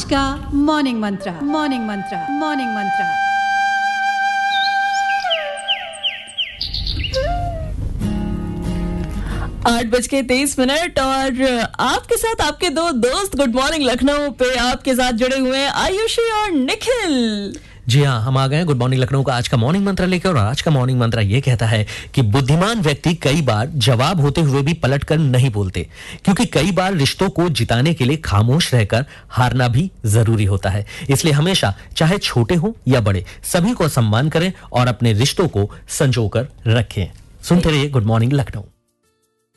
आज का मॉर्निंग मंत्र। 8:23 और आपके साथ आपके दो दोस्त गुड मॉर्निंग लखनऊ पे आपके साथ जुड़े हुए हैं आयुषी और निखिल। जी हाँ, हम आ गए हैं गुड मॉर्निंग लखनऊ का आज का मॉर्निंग मंत्र लेकर। और आज का मॉर्निंग मंत्र ये कहता है कि बुद्धिमान व्यक्ति कई बार जवाब होते हुए भी पलटकर नहीं बोलते, क्योंकि कई बार रिश्तों को जिताने के लिए खामोश रहकर हारना भी जरूरी होता है। इसलिए हमेशा चाहे छोटे हो या बड़े, सभी को सम्मान करें और अपने रिश्तों को संजोकर रखें। सुनते रहिए गुड मॉर्निंग लखनऊ।